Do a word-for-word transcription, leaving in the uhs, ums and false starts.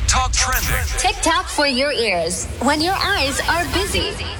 TikTok trending. TikTok for your ears when your eyes are busy.